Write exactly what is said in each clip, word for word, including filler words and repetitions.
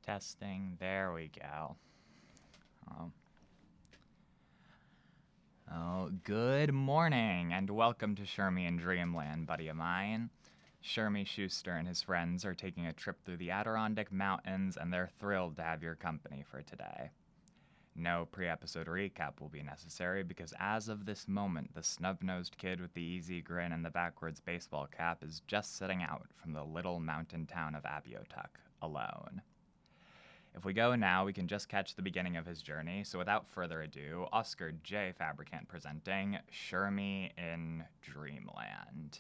Testing. There we go. Oh. oh, good morning, and welcome to Shermie in Dreamland, buddy of mine. Shermie Schuster and his friends are taking a trip through the Adirondack Mountains, and they're thrilled to have your company for today. No pre-episode recap will be necessary because as of this moment, the snub-nosed kid with the easy grin and the backwards baseball cap is just setting out from the little mountain town of Abiotuk, alone. If we go now, we can just catch the beginning of his journey, so without further ado, Oscar J. Fabricant presenting Shermie in Dreamland.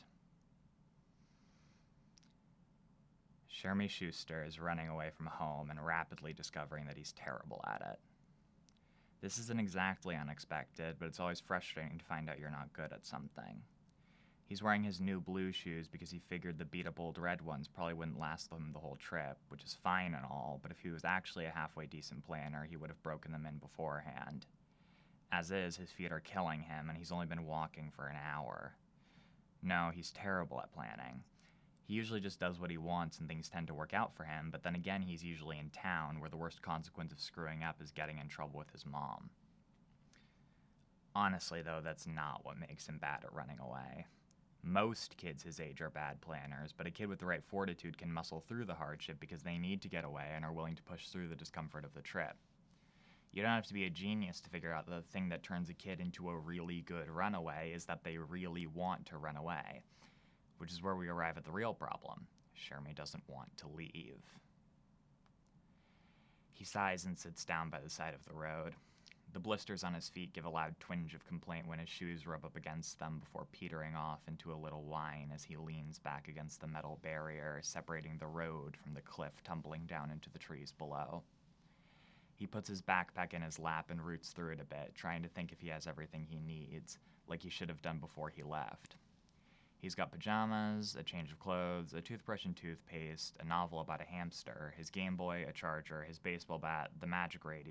Shermie Schuster is running away from home and rapidly discovering that he's terrible at it. This isn't exactly unexpected, but it's always frustrating to find out you're not good at something. He's wearing his new blue shoes because he figured the beat-up old red ones probably wouldn't last him the whole trip, which is fine and all, but if he was actually a halfway decent planner, he would have broken them in beforehand. As is, his feet are killing him, and he's only been walking for an hour. No, he's terrible at planning. He usually just does what he wants and things tend to work out for him, but then again he's usually in town, where the worst consequence of screwing up is getting in trouble with his mom. Honestly, though, that's not what makes him bad at running away. Most kids his age are bad planners, but a kid with the right fortitude can muscle through the hardship because they need to get away and are willing to push through the discomfort of the trip. You don't have to be a genius to figure out that the thing that turns a kid into a really good runaway is that they really want to run away, which is where we arrive at the real problem. Shermie doesn't want to leave. He sighs and sits down by the side of the road. The blisters on his feet give a loud twinge of complaint when his shoes rub up against them before petering off into a little whine as he leans back against the metal barrier separating the road from the cliff tumbling down into the trees below. He puts his backpack in his lap and roots through it a bit, trying to think if he has everything he needs, like he should have done before he left. He's got pajamas, a change of clothes, a toothbrush and toothpaste, a novel about a hamster, his Game Boy, a charger, his baseball bat, the magic radio,